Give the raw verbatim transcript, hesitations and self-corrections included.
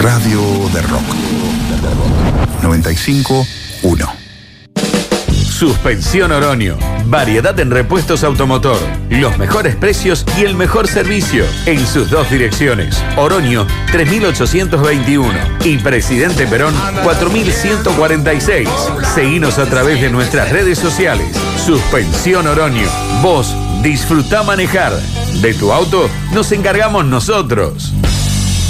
Radio de Rock. noventa y cinco punto uno. Suspensión Oroño. Variedad en repuestos automotor. Los mejores precios y el mejor servicio en sus dos direcciones. Oroño tres mil ochocientos veintiuno y Presidente Perón cuatro mil ciento cuarenta y seis. Seguinos a través de nuestras redes sociales. Suspensión Oroño. Vos disfrutá manejar. De tu auto nos encargamos nosotros.